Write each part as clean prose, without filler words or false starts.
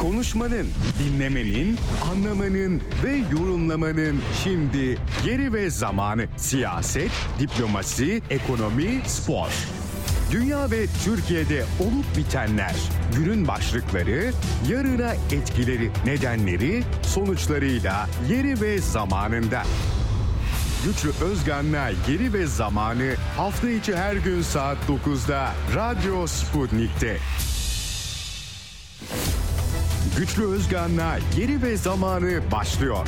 Konuşmanın, dinlemenin, anlamanın ve yorumlamanın şimdi yeri ve zamanı. Siyaset, diplomasi, ekonomi, spor. Dünya ve Türkiye'de olup bitenler, günün başlıkları, yarına etkileri, nedenleri, sonuçlarıyla yeri ve zamanında. Güçlü Özgan'la Yeri ve Zamanı hafta içi her gün saat 9'da Radyo Sputnik'te. Güçlü Özgan'la Yeri ve Zamanı başlıyor.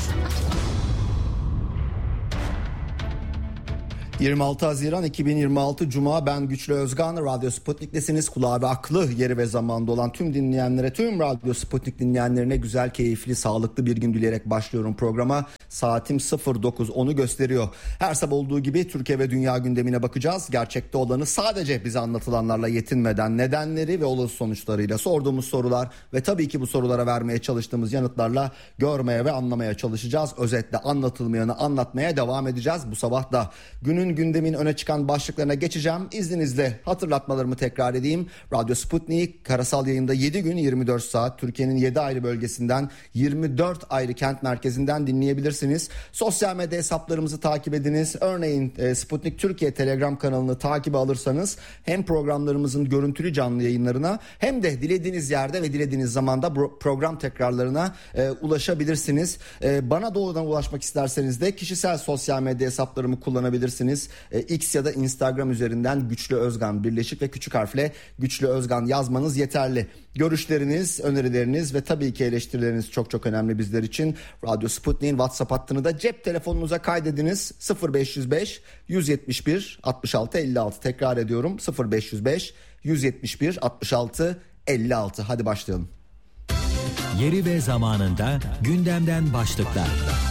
26 Haziran 2026 Cuma, ben Güçlü Özgan. Radyo Sputnik'tesiniz. Kulağı ve aklı yeri ve zamanda olan tüm dinleyenlere, tüm Radyo Sputnik dinleyenlerine güzel, keyifli, sağlıklı bir gün dileyerek başlıyorum programa. Saatim 09.10'u gösteriyor. Her sabah olduğu gibi Türkiye ve dünya gündemine bakacağız. Gerçekte olanı sadece bize anlatılanlarla yetinmeden, nedenleri ve olası sonuçlarıyla, sorduğumuz sorular ve tabii ki bu sorulara vermeye çalıştığımız yanıtlarla görmeye ve anlamaya çalışacağız. Özetle anlatılmayanı anlatmaya devam edeceğiz. Bu sabah da günün gündemin öne çıkan başlıklarına geçeceğim. İzninizle hatırlatmalarımı tekrar edeyim. Radyo Sputnik karasal yayında 7 gün 24 saat Türkiye'nin 7 ayrı bölgesinden 24 ayrı kent merkezinden dinleyebilirsiniz. Sosyal medya hesaplarımızı takip ediniz. Örneğin Sputnik Türkiye Telegram kanalını takibe alırsanız hem programlarımızın görüntülü canlı yayınlarına hem de dilediğiniz yerde ve dilediğiniz zamanda program tekrarlarına ulaşabilirsiniz. Bana doğrudan ulaşmak isterseniz de kişisel sosyal medya hesaplarımı kullanabilirsiniz. X ya da Instagram üzerinden Güçlü Özgan birleşik ve küçük harfle Güçlü Özgan yazmanız yeterli. Görüşleriniz, önerileriniz ve tabii ki eleştirileriniz çok çok önemli bizler için. Radyo Sputnik'in WhatsApp hattını da cep telefonunuza kaydediniz. 0505 171 66 56. Tekrar ediyorum, 0505 171 66 56. Hadi başlayalım. Yeri ve zamanında gündemden başlıklar.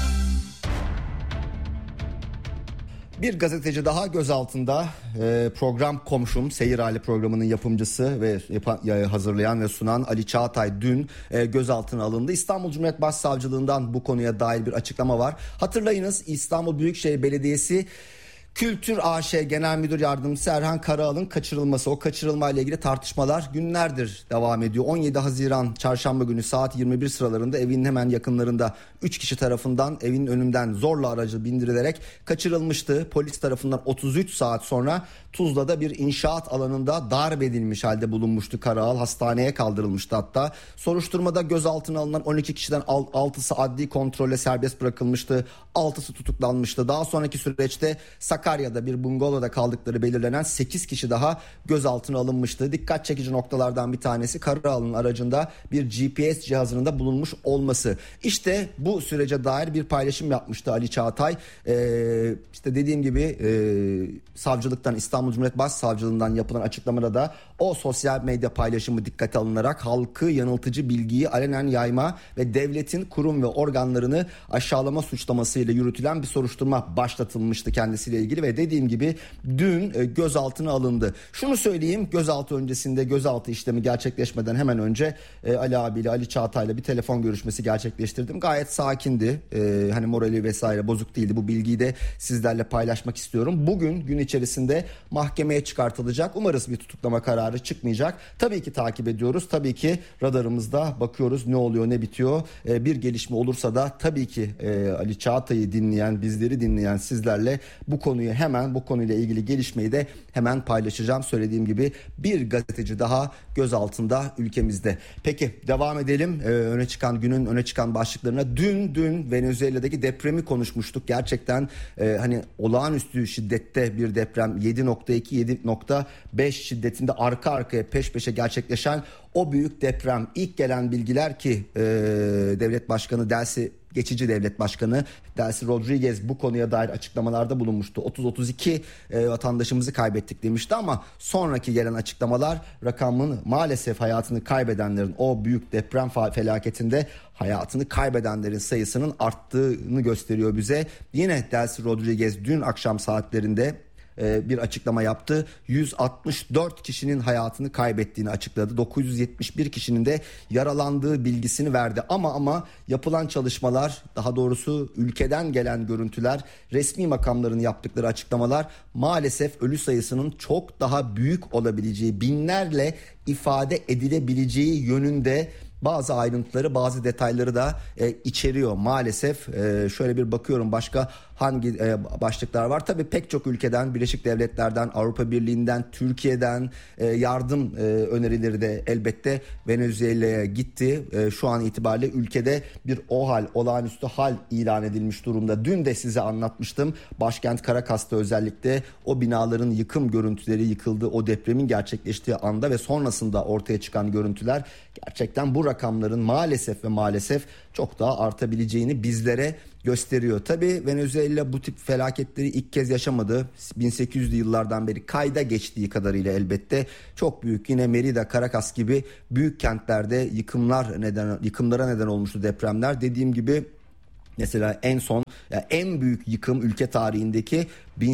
Bir gazeteci daha gözaltında. Program komşum, Seyir Hali programının yapımcısı ve hazırlayan ve sunan Ali Çağatay dün gözaltına alındı. İstanbul Cumhuriyet Başsavcılığından bu konuya dair bir açıklama var. Hatırlayınız, İstanbul Büyükşehir Belediyesi Kültür AŞ Genel Müdür Yardımcısı Erhan Karaal'ın kaçırılması, o kaçırılmayla ilgili tartışmalar günlerdir devam ediyor. 17 Haziran Çarşamba günü saat 21 sıralarında evinin hemen yakınlarında 3 kişi tarafından evin önünden zorla aracı bindirilerek kaçırılmıştı. Polis tarafından 33 saat sonra Tuzla'da bir inşaat alanında darp edilmiş halde bulunmuştu Karaal. Hastaneye kaldırılmıştı hatta. Soruşturmada gözaltına alınan 12 kişiden 6'sı adli kontrolle serbest bırakılmıştı. 6'sı tutuklanmıştı. Daha sonraki süreçte Sakarya'da bir bungalovda kaldıkları belirlenen 8 kişi daha gözaltına alınmıştı. Dikkat çekici noktalardan bir tanesi Karaal'ın aracında bir GPS cihazının da bulunmuş olması. İşte bu sürece dair bir paylaşım yapmıştı Ali Çağatay. İşte dediğim gibi savcılıktan, İstanbul Cumhuriyet Başsavcılığından yapılan açıklamada da o sosyal medya paylaşımı dikkate alınarak halkı yanıltıcı bilgiyi alenen yayma ve devletin kurum ve organlarını aşağılama suçlamasıyla yürütülen bir soruşturma başlatılmıştı kendisiyle ilgili ve dediğim gibi dün gözaltına alındı. Şunu söyleyeyim, gözaltı öncesinde, gözaltı işlemi gerçekleşmeden hemen önce Ali abiyle, Ali Çağatay'la bir telefon görüşmesi gerçekleştirdim. Gayet sakindi. Hani morali vesaire bozuk değildi. Bu bilgiyi de sizlerle paylaşmak istiyorum. Bugün gün içerisinde mahkemeye çıkartılacak. Umarız bir tutuklama kararı çıkmayacak. Tabii ki takip ediyoruz. Tabii ki radarımızda bakıyoruz ne oluyor, ne bitiyor. Bir gelişme olursa da tabii ki Ali Çağatay'ı dinleyen, bizleri dinleyen sizlerle bu konuyla ilgili gelişmeyi de hemen paylaşacağım. Söylediğim gibi bir gazeteci daha gözaltında ülkemizde. Peki devam edelim. Günün öne çıkan başlıklarına. Dün Venezuela'daki depremi konuşmuştuk. Gerçekten hani olağanüstü şiddette bir deprem, 7.2 7.5 şiddetinde arka arkaya peş peşe gerçekleşen o büyük deprem. İlk gelen bilgiler ki devlet başkanı geçici devlet başkanı Delcy Rodriguez bu konuya dair açıklamalarda bulunmuştu. 30-32 vatandaşımızı kaybettik demişti ama sonraki gelen açıklamalar rakamın maalesef hayatını kaybedenlerin, o büyük deprem felaketinde hayatını kaybedenlerin sayısının arttığını gösteriyor bize. Yine Delcy Rodriguez dün akşam saatlerinde bir açıklama yaptı. 164 kişinin hayatını kaybettiğini açıkladı. 971 kişinin de yaralandığı bilgisini verdi. Ama yapılan çalışmalar, daha doğrusu ülkeden gelen görüntüler, resmi makamların yaptıkları açıklamalar maalesef ölü sayısının çok daha büyük olabileceği, binlerle ifade edilebileceği yönünde bazı ayrıntıları, bazı detayları da içeriyor maalesef. Şöyle bir bakıyorum başka hangi başlıklar var. Tabii pek çok ülkeden, Birleşik Devletler'den, Avrupa Birliği'nden, Türkiye'den yardım önerileri de elbette Venezuela'ya gitti. Şu an itibariyle ülkede bir OHAL, olağanüstü hal ilan edilmiş durumda. Dün de size anlatmıştım. Başkent Caracas'ta özellikle o binaların yıkım görüntüleri, yıkıldığı o depremin gerçekleştiği anda ve sonrasında ortaya çıkan görüntüler gerçekten bu rakamların maalesef çok daha artabileceğini bizlere gösteriyor. Tabii Venezuela bu tip felaketleri ilk kez yaşamadı. 1800'lü yıllardan beri kayda geçtiği kadarıyla elbette çok büyük, yine Merida, Caracas gibi büyük kentlerde yıkımlara neden olmuştu depremler. Dediğim gibi mesela en büyük yıkım ülke tarihindeki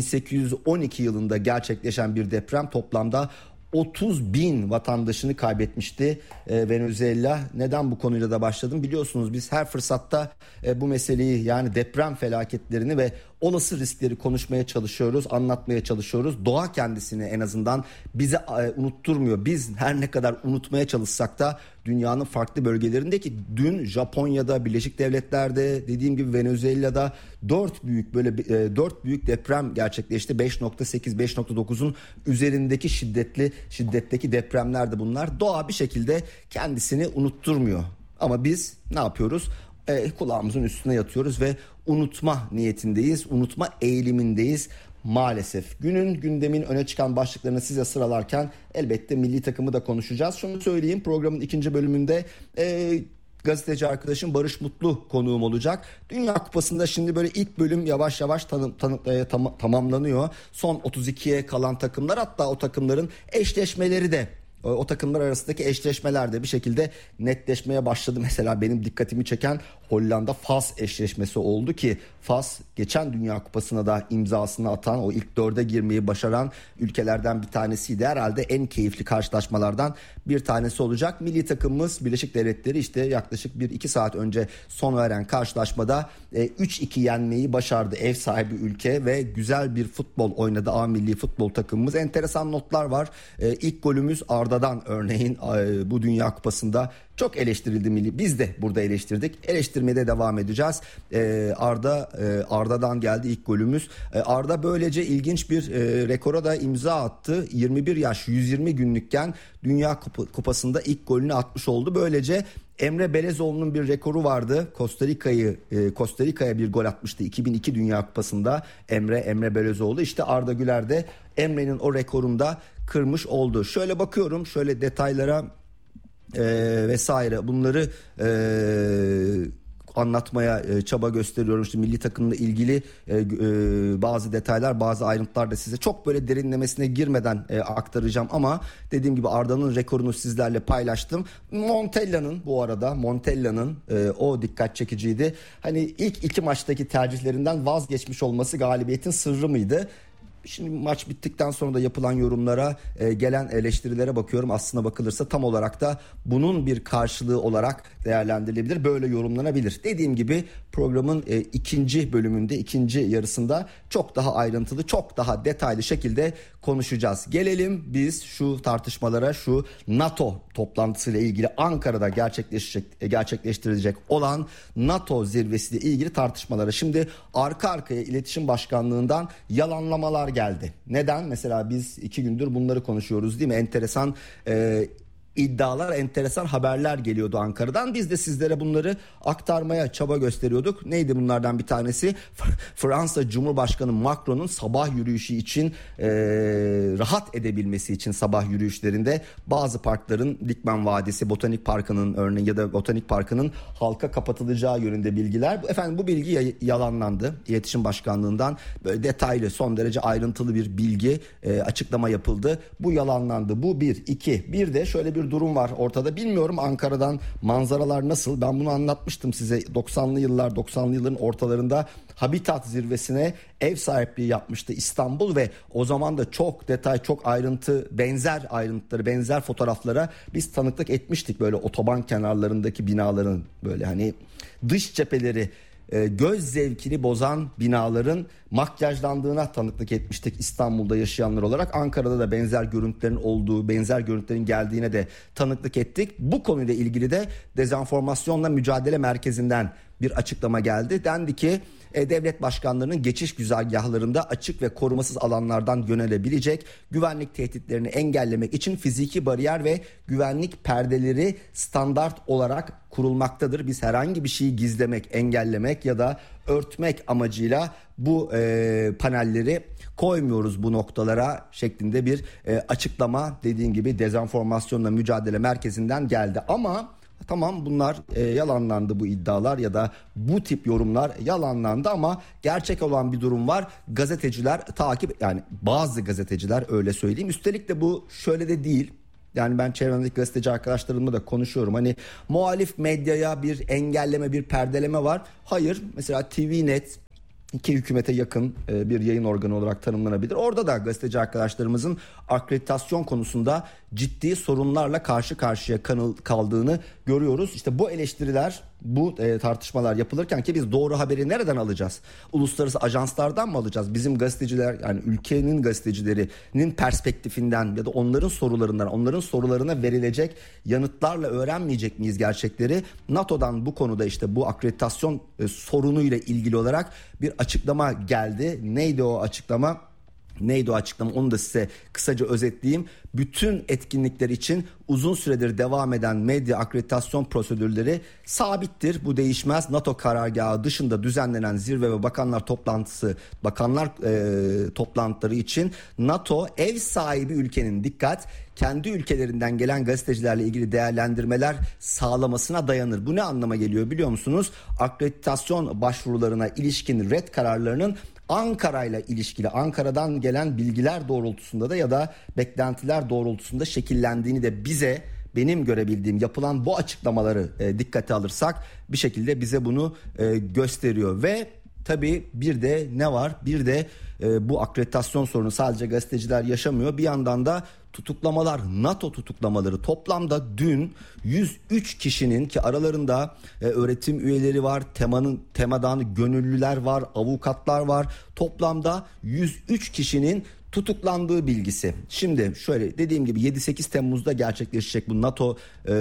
1812 yılında gerçekleşen bir deprem toplamda 30 bin vatandaşını kaybetmişti Venezuela. Neden bu konuyla da başladım? Biliyorsunuz biz her fırsatta bu meseleyi, yani deprem felaketlerini ve olası riskleri konuşmaya çalışıyoruz, anlatmaya çalışıyoruz. Doğa kendisini en azından bize unutturmuyor. Biz her ne kadar unutmaya çalışsak da dünyanın farklı bölgelerindeki, dün Japonya'da, Birleşik Devletler'de, dediğim gibi Venezuela'da 4 büyük deprem gerçekleşti. 5.8, 5.9'un üzerindeki şiddetteki depremlerdi bunlar. Doğa bir şekilde kendisini unutturmuyor. Ama biz ne yapıyoruz? Kulağımızın üstüne yatıyoruz ve unutma niyetindeyiz, unutma eğilimindeyiz maalesef. Gündemin öne çıkan başlıklarını size sıralarken elbette milli takımı da konuşacağız. Şunu söyleyeyim, programın ikinci bölümünde gazeteci arkadaşım Barış Mutlu konuğum olacak. Dünya Kupası'nda şimdi böyle ilk bölüm yavaş yavaş tamamlanıyor. Son 32'ye kalan takımlar, hatta o takımların eşleşmeleri de, o takımlar arasındaki eşleşmeler de bir şekilde netleşmeye başladı. Mesela benim dikkatimi çeken Hollanda-Fas eşleşmesi oldu ki Fas geçen Dünya Kupası'na da imzasını atan, o ilk 4'e girmeyi başaran ülkelerden bir tanesiydi. Herhalde en keyifli karşılaşmalardan bir tanesi olacak. Milli takımımız Birleşik Devletleri işte yaklaşık 1-2 saat önce sona eren karşılaşmada 3-2 yenmeyi başardı ev sahibi ülke ve güzel bir futbol oynadı A milli futbol takımımız. Enteresan notlar var. İlk golümüz Arda'dan, örneğin bu Dünya Kupası'nda çok eleştirildi milli. Biz de burada eleştirdik. Eleştirmeye de devam edeceğiz. Arda'dan geldi ilk golümüz. Arda böylece ilginç bir rekora da imza attı. 21 yaş 120 günlükken Dünya Kupası'nda ilk golünü atmış oldu. Böylece Emre Belezoğlu'nun bir rekoru vardı. Costa Rica'ya bir gol atmıştı 2002 Dünya Kupası'nda Emre Belezoğlu. İşte Arda Güler de Emre'nin o rekorunu da kırmış oldu. Şöyle bakıyorum, şöyle detaylara vesaire, bunları anlatmaya çaba gösteriyorum. İşte milli takımla ilgili bazı detaylar, bazı ayrıntılar da size çok böyle derinlemesine girmeden aktaracağım ama dediğim gibi Arda'nın rekorunu sizlerle paylaştım. Montella'nın o dikkat çekiciydi. Hani ilk iki maçtaki tercihlerinden vazgeçmiş olması galibiyetin sırrı mıydı? Şimdi maç bittikten sonra da yapılan yorumlara, gelen eleştirilere bakıyorum. Aslına bakılırsa tam olarak da bunun bir karşılığı olarak değerlendirilebilir. Böyle yorumlanabilir. Dediğim gibi programın ikinci bölümünde, ikinci yarısında çok daha ayrıntılı, çok daha detaylı şekilde konuşacağız. Gelelim biz şu tartışmalara, şu NATO toplantısıyla ilgili Ankara'da gerçekleştirilecek olan NATO zirvesiyle ilgili tartışmalara. Şimdi arka arkaya İletişim Başkanlığı'ndan yalanlamalar geldi. Neden? Mesela biz 2 gündür bunları konuşuyoruz değil mi? Enteresan iddialar, enteresan haberler geliyordu Ankara'dan. Biz de sizlere bunları aktarmaya çaba gösteriyorduk. Neydi bunlardan bir tanesi? Fransa Cumhurbaşkanı Macron'un sabah yürüyüşü için rahat edebilmesi için sabah yürüyüşlerinde bazı parkların, Dikmen Vadisi Botanik Parkı'nın örneğin ya da Botanik Parkı'nın halka kapatılacağı yönünde bilgiler. Efendim bu bilgi yalanlandı. İletişim Başkanlığı'ndan böyle detaylı, son derece ayrıntılı bir bilgi, açıklama yapıldı. Bu yalanlandı. Bu bir. Bir de şöyle bir durum var ortada. Bilmiyorum Ankara'dan manzaralar nasıl? Ben bunu anlatmıştım size. 90'lı yılların ortalarında Habitat zirvesine ev sahipliği yapmıştı İstanbul ve o zaman da çok detay, çok ayrıntı, benzer fotoğraflara biz tanıklık etmiştik. Böyle otoban kenarlarındaki binaların böyle hani dış cepheleri göz zevkini bozan binaların makyajlandığına tanıklık etmiştik İstanbul'da yaşayanlar olarak. Ankara'da da benzer görüntülerin olduğu, benzer görüntülerin geldiğine de tanıklık ettik. Bu konuyla ilgili de Dezenformasyonla Mücadele Merkezi'nden bir açıklama geldi. Dendi ki devlet başkanlarının geçiş güzergahlarında açık ve korumasız alanlardan yönelebilecek güvenlik tehditlerini engellemek için fiziki bariyer ve güvenlik perdeleri standart olarak kurulmaktadır. Biz herhangi bir şeyi gizlemek, engellemek ya da örtmek amacıyla bu panelleri koymuyoruz bu noktalara şeklinde bir açıklama, dediğim gibi Dezenformasyonla Mücadele Merkezi'nden geldi. Ama tamam, bunlar yalanlandı, bu iddialar ya da bu tip yorumlar yalanlandı, ama gerçek olan bir durum var. Gazeteciler yani bazı gazeteciler, öyle söyleyeyim. Üstelik de bu şöyle de değil. Yani ben çevremdeki gazeteci arkadaşlarımla da konuşuyorum. Hani muhalif medyaya bir engelleme, bir perdeleme var. Hayır, mesela TVNet ki hükümete yakın bir yayın organı olarak tanımlanabilir. Orada da gazeteci arkadaşlarımızın akreditasyon konusunda ciddi sorunlarla karşı karşıya kaldığını görüyoruz. İşte bu eleştiriler, bu tartışmalar yapılırken ki biz doğru haberi nereden alacağız? Uluslararası ajanslardan mı alacağız? Bizim gazeteciler, yani ülkenin gazetecilerinin perspektifinden ya da onların sorularından, onların sorularına verilecek yanıtlarla öğrenmeyecek miyiz gerçekleri? NATO'dan bu konuda, işte bu akreditasyon sorunuyla ilgili olarak bir açıklama geldi. Neydi o açıklama? Onu da size kısaca özetleyeyim. Bütün etkinlikler için uzun süredir devam eden medya akreditasyon prosedürleri sabittir. Bu değişmez. NATO karargahı dışında düzenlenen zirve ve bakanlar toplantıları için NATO ev sahibi ülkenin kendi ülkelerinden gelen gazetecilerle ilgili değerlendirmeler sağlamasına dayanır. Bu ne anlama geliyor biliyor musunuz? Akreditasyon başvurularına ilişkin red kararlarının Ankara'yla ilişkili, Ankara'dan gelen bilgiler doğrultusunda da ya da beklentiler doğrultusunda şekillendiğini de benim görebildiğim yapılan bu açıklamaları dikkate alırsak bir şekilde bize bunu gösteriyor. Ve tabii bir de ne var? Bir de bu akreditasyon sorunu sadece gazeteciler yaşamıyor. Bir yandan da tutuklamalar, NATO tutuklamaları, toplamda dün 103 kişinin, ki aralarında öğretim üyeleri var, temadan gönüllüler var, avukatlar var. Toplamda 103 kişinin tutuklandığı bilgisi. Şimdi şöyle, dediğim gibi 7-8 Temmuz'da gerçekleşecek bu NATO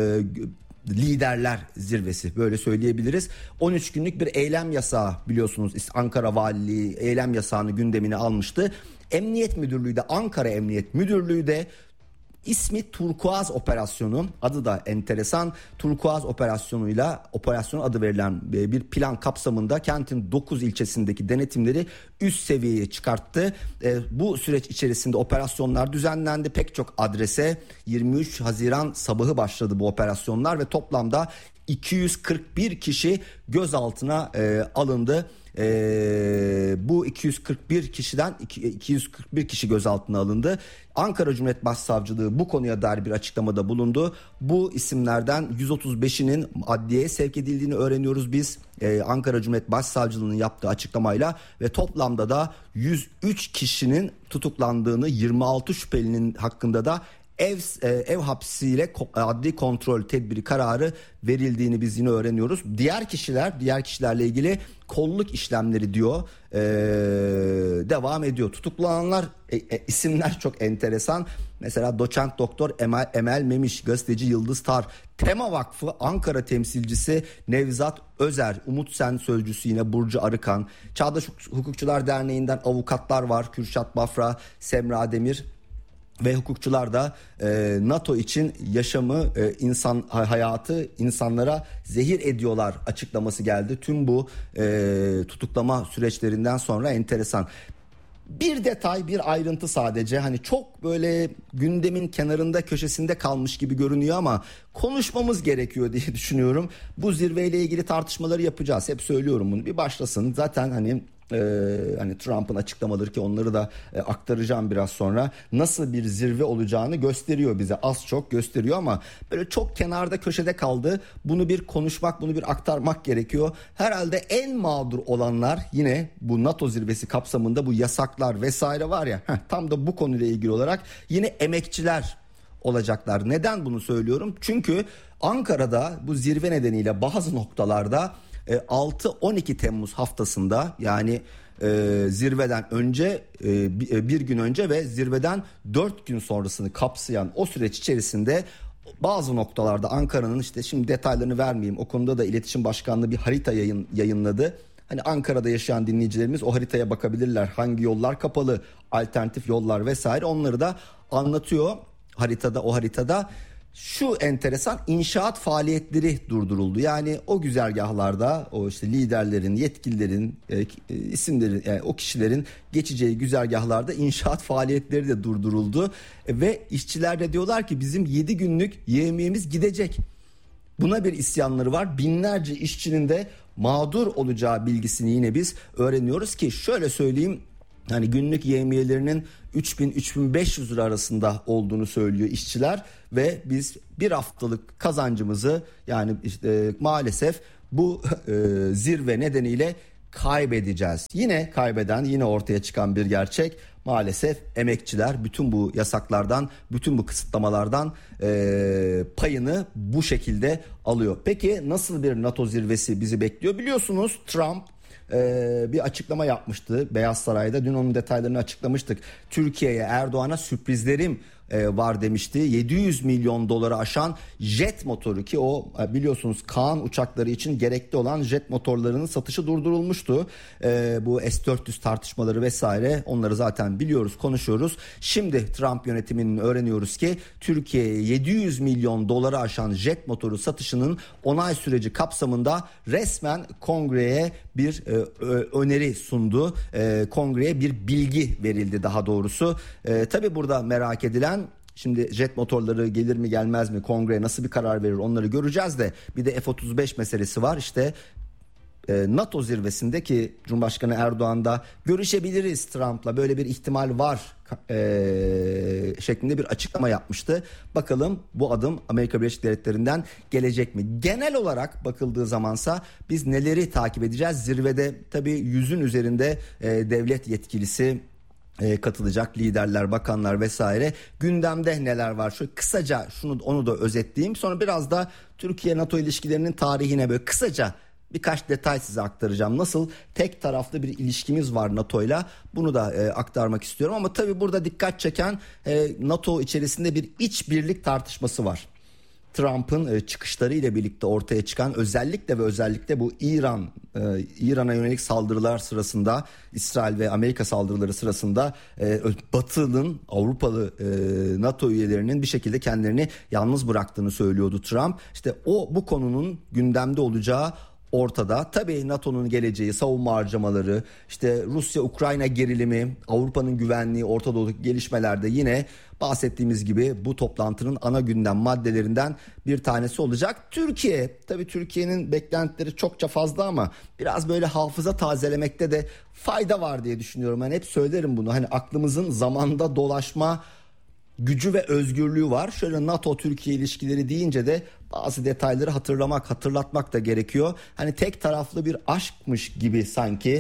liderler zirvesi, böyle söyleyebiliriz. 13 günlük bir eylem yasağı, biliyorsunuz Ankara Valiliği eylem yasağını gündemine almıştı. Emniyet Müdürlüğü de, Ankara Emniyet Müdürlüğü de ismi Turkuaz Operasyonu, adı da enteresan, Turkuaz Operasyonu'yla, operasyon adı verilen bir plan kapsamında kentin 9 ilçesindeki denetimleri üst seviyeye çıkarttı. Bu süreç içerisinde operasyonlar düzenlendi. Pek çok adrese 23 Haziran sabahı başladı bu operasyonlar ve toplamda 241 kişi gözaltına alındı. Bu 241 kişiden 241 kişi gözaltına alındı. Ankara Cumhuriyet Başsavcılığı bu konuya dair bir açıklamada bulundu. Bu isimlerden 135'inin adliyeye sevk edildiğini öğreniyoruz biz. Ankara Cumhuriyet Başsavcılığı'nın yaptığı açıklamayla ve toplamda da 103 kişinin tutuklandığını, 26 şüphelinin hakkında da ev hapsiyle adli kontrol tedbiri kararı verildiğini biz yine öğreniyoruz. Diğer kişilerle ilgili kolluk işlemleri diyor devam ediyor. Tutuklananlar isimler çok enteresan. Mesela doçent doktor Emel Memiş, gazeteci Yıldız Tar, Tema Vakfı Ankara temsilcisi Nevzat Özer, Umut Sen sözcüsü yine Burcu Arıkan, Çağdaş Hukukçular Derneği'nden avukatlar var, Kürşat Bafra, Semra Demir. Ve hukukçular da NATO için yaşamı, insan hayatı insanlara zehir ediyorlar açıklaması geldi. Tüm bu tutuklama süreçlerinden sonra enteresan. Bir detay, bir ayrıntı sadece, hani çok böyle gündemin kenarında, köşesinde kalmış gibi görünüyor ama konuşmamız gerekiyor diye düşünüyorum. Bu zirveyle ilgili tartışmaları yapacağız. Hep söylüyorum bunu, bir başlasın. Zaten hani Trump'ın açıklamaları, ki onları da aktaracağım biraz sonra, nasıl bir zirve olacağını gösteriyor bize, az çok gösteriyor ama böyle çok kenarda, köşede kaldı. Bunu bir konuşmak, bunu bir aktarmak gerekiyor. Herhalde en mağdur olanlar yine bu NATO zirvesi kapsamında bu yasaklar vesaire var ya, tam da bu konuyla ilgili olarak yine emekçiler olacaklar. Neden bunu söylüyorum? Çünkü Ankara'da bu zirve nedeniyle bazı noktalarda 6-12 Temmuz haftasında, yani zirveden önce bir gün önce ve zirveden 4 gün sonrasını kapsayan o süreç içerisinde bazı noktalarda Ankara'nın, işte şimdi detaylarını vermeyeyim, o konuda da İletişim Başkanlığı bir harita yayınladı. Hani Ankara'da yaşayan dinleyicilerimiz o haritaya bakabilirler. Hangi yollar kapalı, alternatif yollar vesaire, onları da anlatıyor o haritada. Şu enteresan, inşaat faaliyetleri durduruldu. Yani o güzergahlarda o işte liderlerin, yetkililerin isimleri, yani o kişilerin geçeceği güzergahlarda inşaat faaliyetleri de durduruldu. Ve işçiler de diyorlar ki bizim 7 günlük yevmiyemiz gidecek. Buna bir isyanları var. Binlerce işçinin de mağdur olacağı bilgisini yine biz öğreniyoruz ki şöyle söyleyeyim. Yani günlük yevmiyelerinin 3.000-3.500 lira arasında olduğunu söylüyor işçiler ve biz bir haftalık kazancımızı, yani işte maalesef bu zirve nedeniyle kaybedeceğiz. Yine kaybeden, yine ortaya çıkan bir gerçek, maalesef emekçiler bütün bu yasaklardan, bütün bu kısıtlamalardan payını bu şekilde alıyor. Peki nasıl bir NATO zirvesi bizi bekliyor? Biliyorsunuz Trump bir açıklama yapmıştı Beyaz Saray'da. Dün onun detaylarını açıklamıştık. Türkiye'ye, Erdoğan'a sürprizlerim var demişti. 700 milyon doları aşan jet motoru, ki o biliyorsunuz Kaan uçakları için gerekli olan jet motorlarının satışı durdurulmuştu. Bu S-400 tartışmaları vesaire, onları zaten biliyoruz, konuşuyoruz. Şimdi Trump yönetiminin öğreniyoruz ki Türkiye'ye 700 milyon doları aşan jet motoru satışının onay süreci kapsamında resmen kongreye bir öneri sundu. Kongreye bir bilgi verildi daha doğrusu. Tabii burada merak edilen, şimdi jet motorları gelir mi gelmez mi, kongre nasıl bir karar verir, onları göreceğiz de bir de F-35 meselesi var. İşte NATO zirvesindeki Cumhurbaşkanı Erdoğan da görüşebiliriz Trump'la, böyle bir ihtimal var şeklinde bir açıklama yapmıştı. Bakalım bu adım Amerika Birleşik Devletleri'nden gelecek mi? Genel olarak bakıldığı zamansa biz neleri takip edeceğiz? Zirvede tabii 100'ün üzerinde devlet yetkilisi katılacak, liderler, bakanlar vesaire. Gündemde neler var? Şöyle kısaca onu da özetleyeyim. Sonra biraz da Türkiye-NATO ilişkilerinin tarihine böyle kısaca birkaç detay size aktaracağım. Nasıl tek taraflı bir ilişkimiz var NATO'yla, bunu da aktarmak istiyorum. Ama tabii burada dikkat çeken NATO içerisinde bir işbirlik tartışması var. Trump'ın çıkışları ile birlikte ortaya çıkan özellikle bu İran'a yönelik saldırılar sırasında, İsrail ve Amerika saldırıları sırasında Batı'nın, Avrupalı NATO üyelerinin bir şekilde kendilerini yalnız bıraktığını söylüyordu Trump. İşte bu konunun gündemde olacağı ortada. Tabii NATO'nun geleceği, savunma harcamaları, işte Rusya-Ukrayna gerilimi, Avrupa'nın güvenliği, Orta Doğu'daki gelişmelerde yine bahsettiğimiz gibi bu toplantının ana gündem maddelerinden bir tanesi olacak. Türkiye'nin beklentileri çokça fazla ama biraz böyle hafıza tazelemekte de fayda var diye düşünüyorum. Ben hep söylerim bunu. Hani aklımızın zamanda dolaşma gücü ve özgürlüğü var. Şöyle NATO-Türkiye ilişkileri deyince de bazı detayları hatırlatmak da gerekiyor. Hani tek taraflı bir aşkmış gibi sanki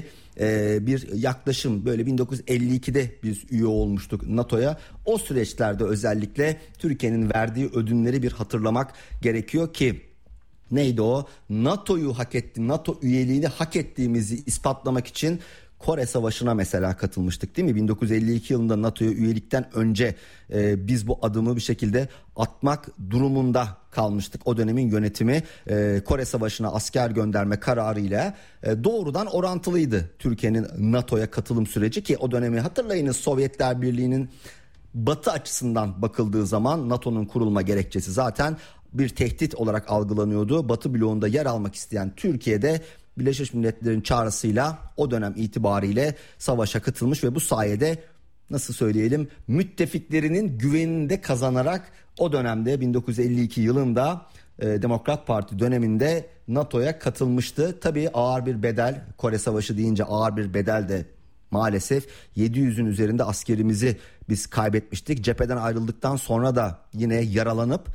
bir yaklaşım, böyle 1952'de biz üye olmuştuk NATO'ya. O süreçlerde özellikle Türkiye'nin verdiği ödünleri bir hatırlamak gerekiyor ki neydi o? NATO üyeliğini hak ettiğimizi ispatlamak için Kore Savaşı'na mesela katılmıştık, değil mi? 1952 yılında NATO'ya üyelikten önce biz bu adımı bir şekilde atmak durumunda kalmıştık. O dönemin yönetimi Kore Savaşı'na asker gönderme kararıyla doğrudan orantılıydı Türkiye'nin NATO'ya katılım süreci, ki o dönemi hatırlayınız, Sovyetler Birliği'nin Batı açısından bakıldığı zaman NATO'nun kurulma gerekçesi zaten bir tehdit olarak algılanıyordu. Batı bloğunda yer almak isteyen Türkiye'de Birleşmiş Milletler'in çağrısıyla o dönem itibariyle savaşa katılmış ve bu sayede nasıl söyleyelim, müttefiklerinin güvenini de kazanarak o dönemde 1952 yılında Demokrat Parti döneminde NATO'ya katılmıştı. Tabii ağır bir bedel, Kore Savaşı deyince ağır bir bedel de maalesef 700'ün üzerinde askerimizi biz kaybetmiştik. Cepheden ayrıldıktan sonra da yine yaralanıp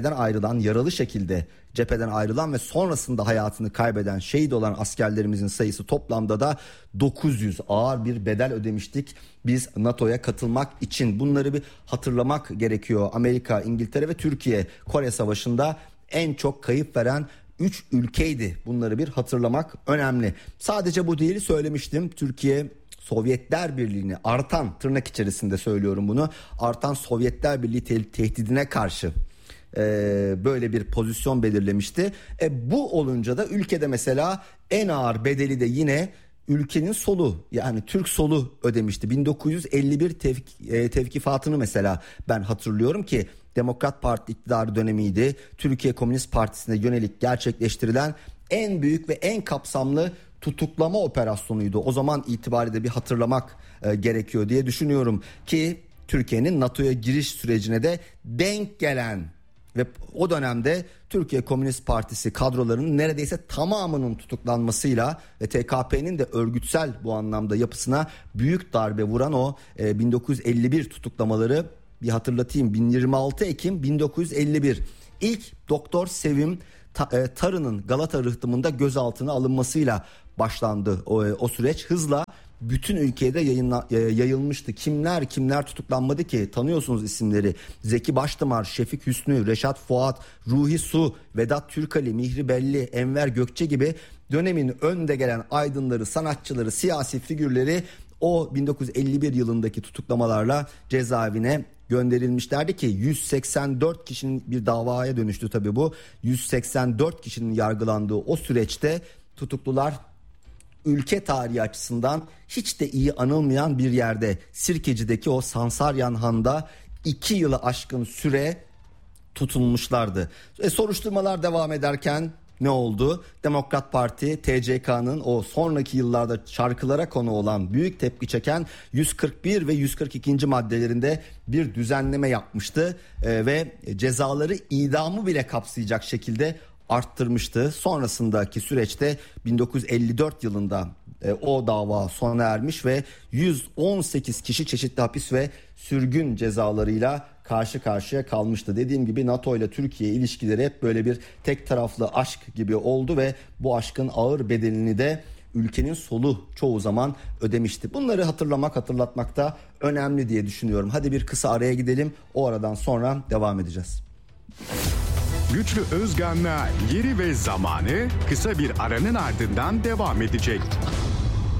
yaralı şekilde cepheden ayrılan ve sonrasında hayatını kaybeden, şehit olan askerlerimizin sayısı toplamda da 900, ağır bir bedel ödemiştik biz NATO'ya katılmak için. Bunları bir hatırlamak gerekiyor. Amerika, İngiltere ve Türkiye Kore Savaşı'nda en çok kayıp veren 3 ülkeydi. Bunları bir hatırlamak önemli. Sadece bu değil, söylemiştim. Türkiye Sovyetler Birliği'ni, artan, tırnak içerisinde söylüyorum bunu, artan Sovyetler Birliği tehdidine karşı böyle bir pozisyon belirlemişti. Bu olunca da ülkede mesela en ağır bedeli de yine ülkenin solu, yani Türk solu ödemişti. 1951 tevkifatını mesela ben hatırlıyorum ki Demokrat Parti iktidarı dönemiydi. Türkiye Komünist Partisi'ne yönelik gerçekleştirilen en büyük ve en kapsamlı tutuklama operasyonuydu. O zaman itibariyle bir hatırlamak gerekiyor diye düşünüyorum ki Türkiye'nin NATO'ya giriş sürecine de denk gelen ve o dönemde Türkiye Komünist Partisi kadrolarının neredeyse tamamının tutuklanmasıyla ve TKP'nin de örgütsel bu anlamda yapısına büyük darbe vuran o 1951 tutuklamaları bir hatırlatayım. 26 Ekim 1951 ilk Doktor Sevim Tarı'nın Galata rıhtımında gözaltına alınmasıyla başlandı o süreç. Hızla bütün ülkede yayılmıştı. Kimler tutuklanmadı ki? Tanıyorsunuz isimleri. Zeki Başdamar, Şefik Hüsnü, Reşat Fuat, Ruhi Su, Vedat Türkali, Mihri Belli, Enver Gökçe gibi dönemin önde gelen aydınları, sanatçıları, siyasi figürleri o 1951 yılındaki tutuklamalarla cezaevine gönderilmişlerdi ki 184 kişinin bir davaya dönüştü tabii bu. 184 kişinin yargılandığı o süreçte tutuklular ülke tarihi açısından hiç de iyi anılmayan bir yerde, Sirkeci'deki o Sansaryan Han'da 2 yılı aşkın süre tutulmuşlardı. Soruşturmalar devam ederken ne oldu? Demokrat Parti TCK'nın o sonraki yıllarda şarkılara konu olan, büyük tepki çeken 141 ve 142. maddelerinde bir düzenleme yapmıştı ve cezaları idamı bile kapsayacak şekilde arttırmıştı. Sonrasındaki süreçte 1954 yılında o dava sona ermiş ve 118 kişi çeşitli hapis ve sürgün cezalarıyla karşı karşıya kalmıştı. Dediğim gibi NATO ile Türkiye ilişkileri hep böyle bir tek taraflı aşk gibi oldu ve bu aşkın ağır bedelini de ülkenin solu çoğu zaman ödemişti. Bunları hatırlatmak da önemli diye düşünüyorum. Hadi bir kısa araya gidelim. O aradan sonra devam edeceğiz. Güçlü Özgan'la Yeri ve Zamanı kısa bir aranın ardından devam edecek.